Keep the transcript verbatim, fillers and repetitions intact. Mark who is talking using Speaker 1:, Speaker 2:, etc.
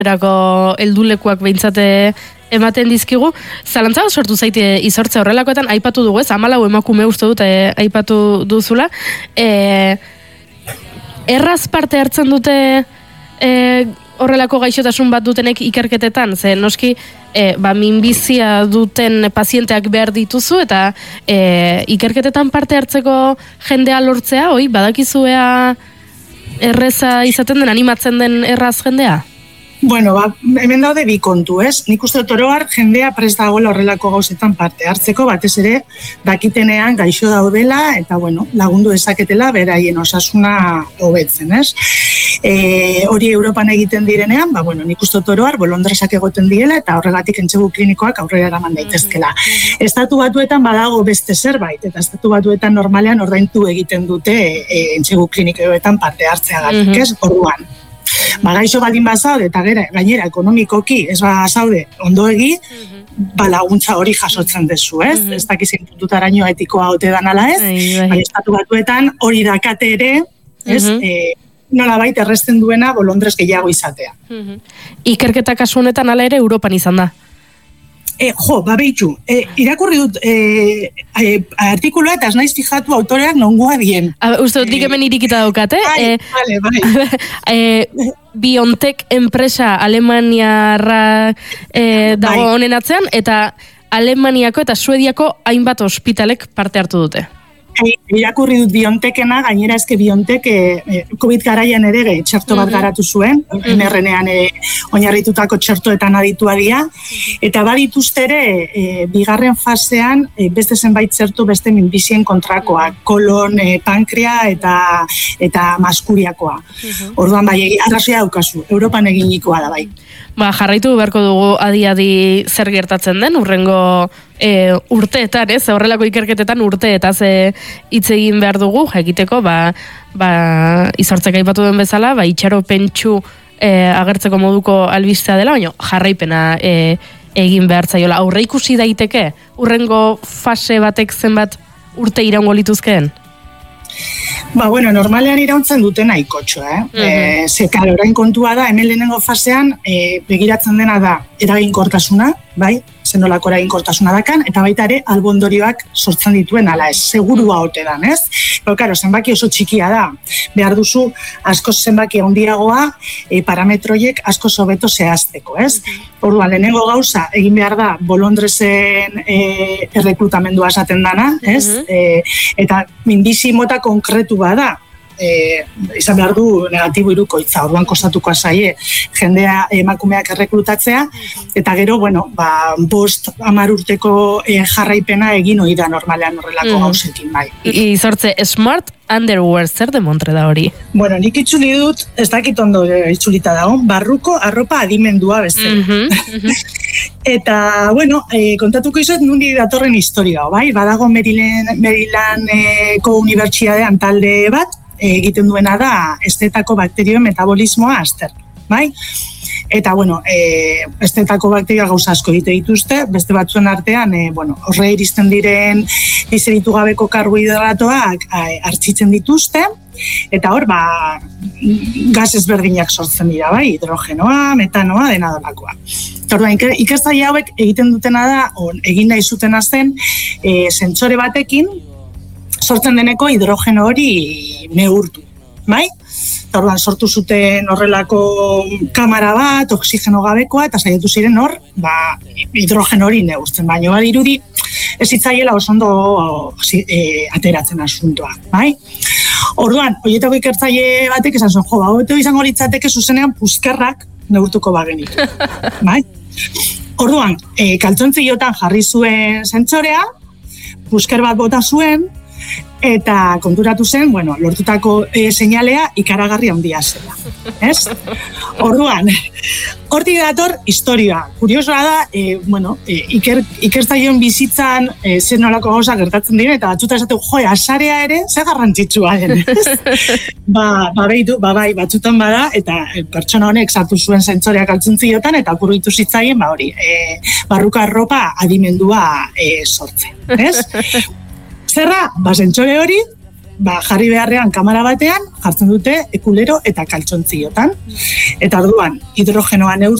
Speaker 1: erako heldulekuak behintzate ematen dizkigu. Zalantza sortu zaite izortze horrelakoetan, aipatu dugu ez, hamalau emakume uste dut e, aipatu duzula. E, erraz parte hartzen dute e, horrelako gaixotasun bat dutenek ikerketetan, ze noski e, ba, minbizia duten pazienteak behar dituzu, eta e, ikerketetan parte hartzeko jendea lortzea, oi, badakizuea erreza izaten den, animatzen den erraz jendea?
Speaker 2: Bueno, ba, hemen daude bi kontu, ez? Nik uste dut oro har jendea prest dagoela horrelako gauzetan parte hartzeko, batez ere dakitenean gaixo daudela eta bueno, lagundu dezaketela beraien osasuna hobetzen, ez? E, hori Europan egiten direnean, ba bueno, nik uste dut oro har bolondresak egoten diela eta horregatik entsegu klinikoak aurrera eraman daitezkela. Estatu Batuetan badago beste zerbait eta Estatu Batuetan normalean ordaindu egiten dute e, entsegu klinikoetan parte hartzeagatik, ez? Orduan ba, gaixo baldin bazaude eta gera, gainera ekonomikoki ez bazaude ondoegi, ba, laguntza hori jasotzen dezu, ez? Mm-hmm. Ez dakizin puntutaraino etikoa ote dan ala ez, baina Estatu Batuetan hori dakate ere, ez? Mm-hmm. E, nolabait erresten duena bolondrez gehiago izatea.
Speaker 1: Mm-hmm. Ikerketa kasu honetan ala ere Europan izan da?
Speaker 2: E, jo, ba behitxu, e, irakurri dut e, e, artikulua eta ez naiz fijatu autoreak nongoa dien.
Speaker 1: A, uste dut, dik hemen irikita daukate.
Speaker 2: Bai,
Speaker 1: e,
Speaker 2: vale, bai.
Speaker 1: e, BioNTech enpresa Alemaniarra e, dago
Speaker 2: bai.
Speaker 1: honen atzean, eta Alemaniako eta Suediako hainbat ospitalek parte hartu dute.
Speaker 2: E, irakurri dut BioNTechena, gainera eske BioNTech e, COVID garaian ere ge, txerto bat garatu zuen, mm-hmm. M R N-ean e, oinarritutako txertoetan aditua dira, eta badituzte ere e, bigarren fasean e, beste zenbait txerto beste minbizien kontrakoa, kolon, e, pankrea eta eta maskuriakoa. Mm-hmm. Orduan bai, arrazoia daukazu, Europan eginikoa da bai.
Speaker 1: Ba, jarraitu beharko dugu adi-adi zer gertatzen den, urrengo e, urteetan, ez? Horrelako ikerketetan urteetaz hitz egin behar dugu, jakiteko, ba, ba, izortzek aipatu den bezala, ba, itxaro pentsu e, agertzeko moduko albistea dela, baina jarraipena e, egin behar zaiola. Aurre ikusi daiteke, urrengo fase batek zenbat urte iraungo lituzkeen?
Speaker 2: Ba, bueno, normalean irauntzen duten nahikotxo, eh? Mm-hmm. E, ze, karo, orain kontua da, hemen lehenengo fasean, e, begiratzen dena da eraginkortasuna, bai? Zenolako eraginkortasuna dakan, eta baita ere albondorioak sortzen dituen ala ez, segurua ote dan, ez? Pero, karo, zenbaki oso txikia da, behar duzu askoz zenbaki handiagoa, e, parametroiek askoz hobeto zehazteko, ez? Orduan, lehenengo gauza, egin behar da, bolondrezen e, erreklutamendua esaten dana, ez? Mm-hmm. E, eta minbizi mota konkretu bada, e, izan behar du negatibo hirukoitza, orduan kostatuko zaie jendea emakumeak erreklutatzea, eta gero, bueno, ba, bost hamar urteko e, jarraipena egin ohi da normalean horrelako mm. gauzekin bai.
Speaker 1: Izortze, smart underwear, zer demontre da hori?
Speaker 2: Bueno, nik itzuli dut, ez dakit ondo itzulita dago, barruko arropa adimendua bezala. Mm-hmm. Eta, bueno, e, kontatuko izot nundi datorren historia, bai? Badago Maryland, Marylandeko unibertsitatean talde bat, egiten duena da estetako bakterioen metabolismoa azter, bai? Eta, bueno, e, estetako bakteria gauza asko egite dituzte, beste batzuen artean, e, bueno, horre iristen diren izeritu gabeko karbohidratoak hartzitzen dituzte, eta hor, ba, gas ezberdinak sortzen dira, bai? Hidrogenoa, metanoa, dena dolakoa. Orduan, ikertzaile hauek egiten dutena da, on, egin nahi zutena zen, e, sentsore batekin, sortzen deneko hidrogeno hori neurtu, bai? Orduan sortu zuten horrelako kamera bat, oxigeno gabekoa, eta saiatu ziren hor, ba, hidrogeno hori neurtzen, baina badirudi ez hitzaiela oso ondo e, ateratzen asuntoa, bai? Orduan, horietako ikertzaile batek esan zuen, jo, ba, hobeto izango litzateke zuzenean puzkerrak neurtuko bagenik, bai? Orduan, e, kaltzontziotan jarri zuen sentsorea, puzker bat bota zuen, eta konturatu zen, bueno, lortutako e, seinalea ikaragarri handia zela, ez? Orduan, hortik dator historia. Kuriosoa da, e, bueno, e, iker, ikertzaileon bizitzan e, zer nolako gauza gertatzen dira, eta batzuta esatu, jo, asarea ere, ze garrantzitsua den, ez? ba, ba, behitu, ba, bai, batzutan bada, eta e, pertsona honek sartu zuen sentsoreak altzuntziotan, eta okurritu zitzaien, ba, hori, e, barruka arropa adimendua e, sortzen, ez? Zerra, ba, sentsore hori, ba, jarri beharrean kamara batean, jartzen dute ekulero eta kaltzontziotan. Eta orduan, hidrogenoa neurtzen